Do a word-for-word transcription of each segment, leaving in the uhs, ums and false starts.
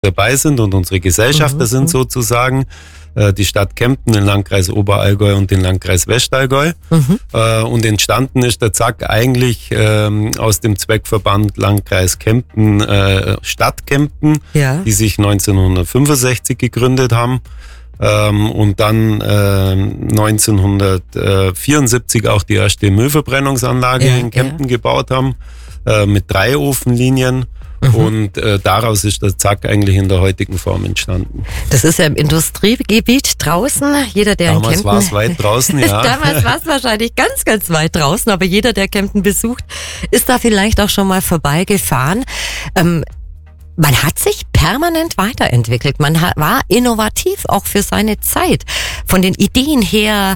dabei sind und unsere Gesellschafter mhm. sind sozusagen. Die Stadt Kempten, den Landkreis Oberallgäu und den Landkreis Westallgäu. Mhm. Und entstanden ist der Zack eigentlich ähm, aus dem Zweckverband Landkreis Kempten, äh, Stadt Kempten, ja. die sich neunzehnhundertfünfundsechzig gegründet haben ähm, und dann äh, neunzehnhundertvierundsiebzig auch die erste Müllverbrennungsanlage ja, in Kempten ja. gebaut haben, äh, mit drei Ofenlinien. Mhm. Und äh, daraus ist der Zack eigentlich in der heutigen Form entstanden. Das ist ja im Industriegebiet draußen. Jeder, der Damals in Kempten... war es weit draußen, ja. Damals war es wahrscheinlich ganz, ganz weit draußen, aber jeder, der Kempten besucht, ist da vielleicht auch schon mal vorbeigefahren. Ähm, Man hat sich permanent weiterentwickelt. Man war innovativ auch für seine Zeit. Von den Ideen her,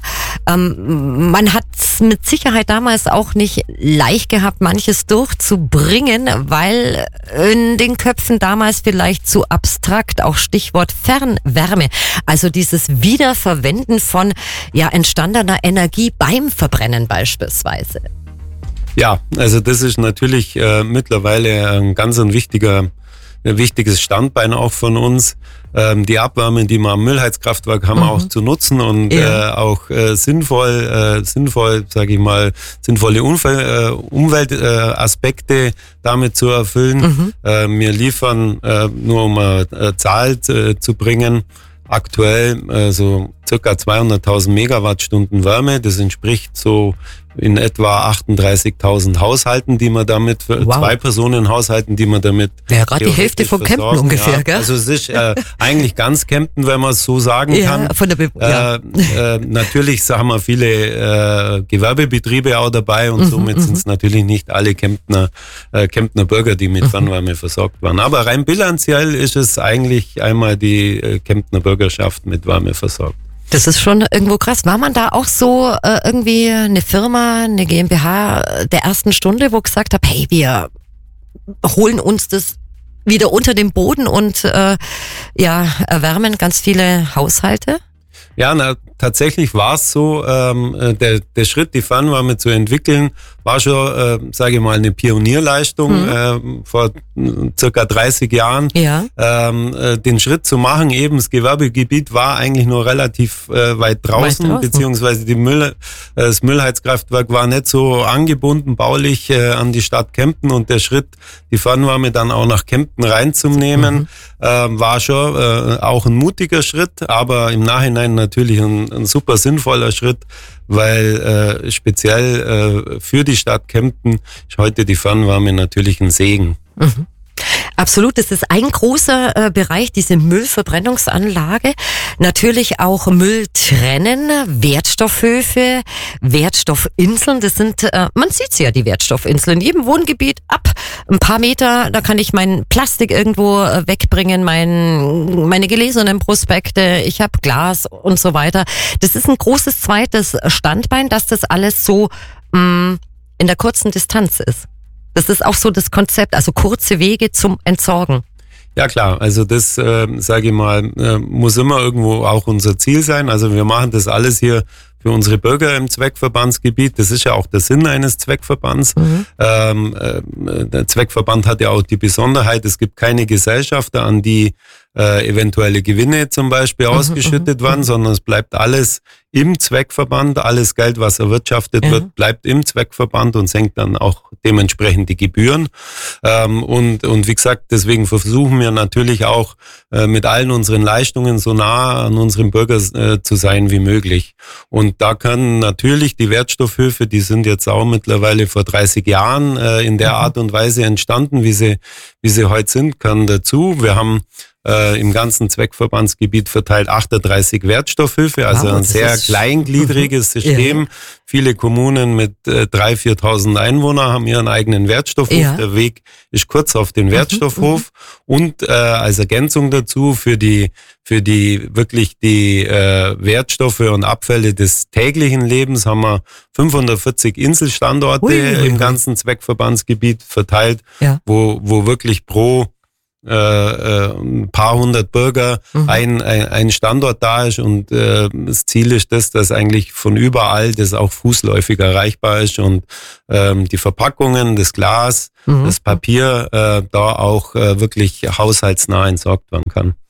ähm, man hat es mit Sicherheit damals auch nicht leicht gehabt, manches durchzubringen, weil in den Köpfen damals vielleicht zu abstrakt, auch Stichwort Fernwärme. Also dieses Wiederverwenden von ja entstandener Energie beim Verbrennen beispielsweise. Ja, also das ist natürlich äh, mittlerweile ein ganz ein wichtiger ein wichtiges Standbein auch von uns, ähm, die Abwärme, die wir am Müllheizkraftwerk haben, mhm. auch zu nutzen und ja. äh, auch äh, sinnvoll, äh, sinnvoll, sage ich mal, sinnvolle Umfeld, äh, Umweltaspekte äh, damit zu erfüllen. Mhm. Äh, wir liefern, äh, nur um eine äh, Zahl äh, zu bringen, aktuell äh, so circa zweihunderttausend Megawattstunden Wärme. Das entspricht so in etwa achtunddreißigtausend Haushalten, die man damit, für wow. zwei Personen Haushalten, die man damit... Ja, gerade die Hälfte von Kempten ungefähr, ja. gell? Also es ist äh, eigentlich ganz Kempten, wenn man es so sagen ja, kann. Von der Be- ja. äh, äh, natürlich haben wir viele äh, Gewerbebetriebe auch dabei und mhm, somit sind es natürlich nicht alle Kemptner, äh, Kemptner Bürger, die mit Fernwärme mhm. versorgt waren. Aber rein bilanziell ist es eigentlich einmal die äh, Kemptner Bürgerschaft mit Wärme versorgt. Das ist schon irgendwo krass. War man da auch so äh, irgendwie eine Firma, eine GmbH der ersten Stunde, wo gesagt hat, hey, wir holen uns das wieder unter den Boden und äh, ja erwärmen ganz viele Haushalte? Ja, na, tatsächlich war es so, ähm, der, der Schritt, die Fernwärme zu entwickeln, war schon, äh, sage ich mal, eine Pionierleistung mhm. äh, vor circa dreißig Jahren. Ja. Ähm, äh, den Schritt zu machen, eben das Gewerbegebiet war eigentlich nur relativ äh, weit draußen, weit draußen, beziehungsweise die Müll, äh, das Müllheizkraftwerk war nicht so angebunden baulich äh, an die Stadt Kempten und der Schritt, die Fernwärme dann auch nach Kempten reinzunehmen, mhm. äh, war schon äh, auch ein mutiger Schritt, aber im Nachhinein natürlich ein, ein super sinnvoller Schritt, weil äh, speziell äh, für die Stadt Kempten ist heute die Fernwärme natürlich ein Segen. Mhm. Absolut, das ist ein großer äh, Bereich, diese Müllverbrennungsanlage. Natürlich auch Müll trennen, Wertstoffhöfe, Wertstoffinseln. Das sind, äh, man sieht ja, die Wertstoffinseln. In jedem Wohngebiet ab ein paar Meter, da kann ich mein Plastik irgendwo äh, wegbringen, mein, meine gelesenen Prospekte, ich habe Glas und so weiter. Das ist ein großes zweites Standbein, dass das alles so mh, in der kurzen Distanz ist. Das ist auch so das Konzept, also kurze Wege zum Entsorgen. Ja klar, also das, äh, sage ich mal, äh, muss immer irgendwo auch unser Ziel sein. Also wir machen das alles hier für unsere Bürger im Zweckverbandsgebiet. Das ist ja auch der Sinn eines Zweckverbands. Mhm. Ähm, äh, der Zweckverband hat ja auch die Besonderheit, es gibt keine Gesellschafter, an die äh, eventuelle Gewinne zum Beispiel mhm, ausgeschüttet werden, sondern es bleibt alles im Zweckverband. Alles Geld, was erwirtschaftet ja. wird, bleibt im Zweckverband und senkt dann auch dementsprechend die Gebühren. Ähm, und, und wie gesagt, deswegen versuchen wir natürlich auch äh, mit allen unseren Leistungen so nah an unseren Bürgern äh, zu sein wie möglich. Und da können natürlich die Wertstoffhöfe, die sind jetzt auch mittlerweile vor dreißig Jahren äh, in der Art und Weise entstanden, wie sie, wie sie heute sind, können dazu. Wir haben äh, im ganzen Zweckverbandsgebiet verteilt achtunddreißig Wertstoffhöfe, also wow, ein sehr kleingliedriges System. Ja. Viele Kommunen mit äh, dreitausend, viertausend Einwohnern haben ihren eigenen Wertstoffhof. Ja. Der Weg ist kurz auf den Wertstoffhof. Mhm. Und äh, als Ergänzung dazu für die für die wirklich die äh, Wertstoffe und Abfälle des täglichen Lebens haben wir fünfhundertvierzig Inselstandorte ui, ui, ui. im ganzen Zweckverbandsgebiet verteilt, ja. wo wo wirklich pro äh, ein paar hundert Bürger mhm. ein, ein, ein Standort da ist und äh, das Ziel ist das, dass eigentlich von überall das auch fußläufig erreichbar ist und ähm, die Verpackungen, das Glas, mhm. das Papier äh, da auch äh, wirklich haushaltsnah entsorgt werden kann.